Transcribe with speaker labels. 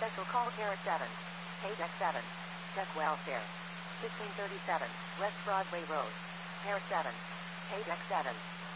Speaker 1: Special call Kara 7. Page X7. Check welfare. 1537 West Broadway Road. Kara 7. Page X7.